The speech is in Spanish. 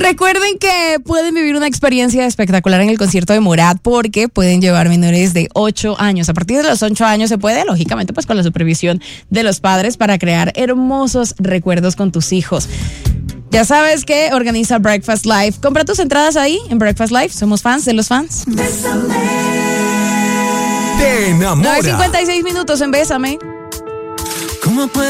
Recuerden que pueden vivir una experiencia espectacular en el concierto de Morat porque pueden llevar menores de 8 años. A partir de los 8 años se puede, lógicamente, pues con la supervisión de los padres para crear hermosos recuerdos con tus hijos. Ya sabes que organiza Breakfast Live. Compra tus entradas ahí en Breakfast Live. Somos fans de los fans. Te enamora. 9:56 en Bésame. ¿Cómo puedo